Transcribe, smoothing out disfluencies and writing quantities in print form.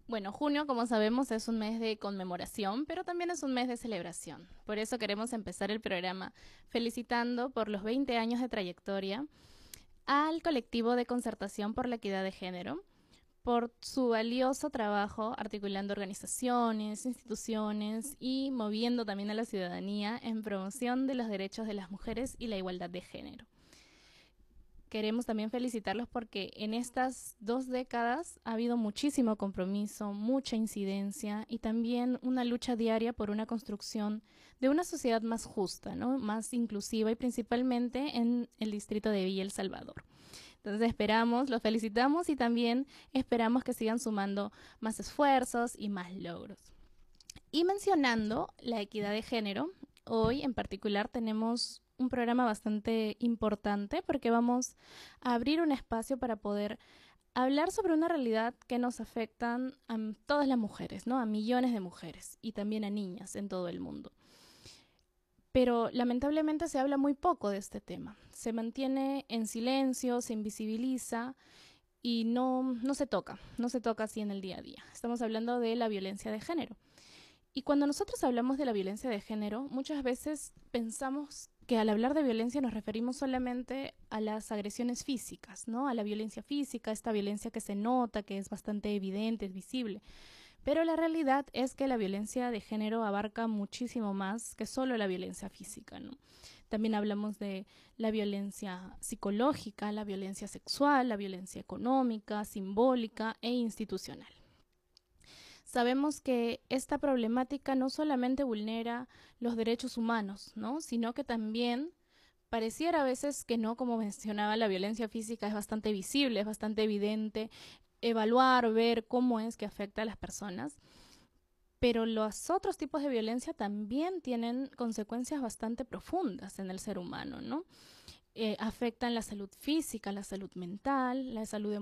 Bueno, junio, como sabemos, es un mes de conmemoración, pero también es un mes de celebración. Por eso queremos empezar el programa felicitando por los 20 años de trayectoria al colectivo de concertación por la equidad de género, por su valioso trabajo articulando organizaciones, instituciones y moviendo también a la ciudadanía en promoción de los derechos de las mujeres y la igualdad de género. Queremos también felicitarlos porque en estas 2 décadas ha habido muchísimo compromiso, mucha incidencia y también una lucha diaria por una construcción de una sociedad más justa, ¿no? Más inclusiva y principalmente en el distrito de Villa El Salvador. Entonces esperamos, los felicitamos y también esperamos que sigan sumando más esfuerzos y más logros. Y mencionando la equidad de género, hoy en particular tenemos un programa bastante importante porque vamos a abrir un espacio para poder hablar sobre una realidad que nos afectan a todas las mujeres, ¿no? A millones de mujeres y también a niñas en todo el mundo. Pero lamentablemente se habla muy poco de este tema. Se mantiene en silencio, se invisibiliza y no se toca así en el día a día. Estamos hablando de la violencia de género. Y cuando nosotros hablamos de la violencia de género, muchas veces pensamos que al hablar de violencia nos referimos solamente a las agresiones físicas, ¿no? A la violencia física, esta violencia que se nota, que es bastante evidente, es visible. Pero la realidad es que la violencia de género abarca muchísimo más que solo la violencia física, ¿no? También hablamos de la violencia psicológica, la violencia sexual, la violencia económica, simbólica e institucional. Sabemos que esta problemática no solamente vulnera los derechos humanos, ¿no? Sino que también pareciera a veces que no, como mencionaba, la violencia física es bastante visible, es bastante evidente, evaluar, ver cómo es que afecta a las personas. Pero los otros tipos de violencia también tienen consecuencias bastante profundas en el ser humano, ¿no? Afectan la salud física, la salud mental, la salud emocional